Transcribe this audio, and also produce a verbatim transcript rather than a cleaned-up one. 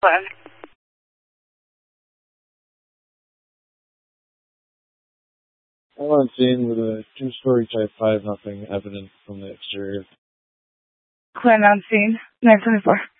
Glenn. I'm on scene with a two-story Type five, nothing evident from the exterior. Glenn on scene, nine twenty-four.